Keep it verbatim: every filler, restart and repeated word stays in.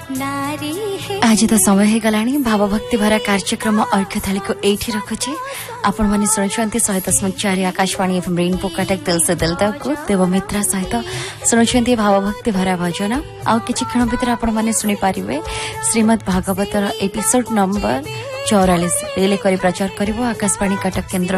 आज तो समय हो गला भावभक्ति भरा कार्यक्रम अर्घ्य थाली को एठी रखुचे आपण माने सुनुछंती शहे दशमलव चार आकाशवाणी एफएम रेनबो कटक दिल से दिल तक देवमित्रा सहित सुनुछंती भावभक्ति भरा भजन आ किछि क्षण भीतर आपण माने सुनि पारिबे श्रीमद् भागवतर एपिसोड नंबर चौवालीस रिले करी प्रचार करिवो आकाशवाणी कटक केंद्र